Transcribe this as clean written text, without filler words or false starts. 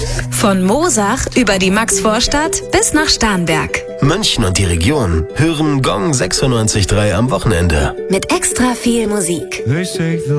Von Moosach über die Maxvorstadt bis nach Starnberg. München und die Region hören Gong 96.3 am Wochenende. Mit extra viel Musik.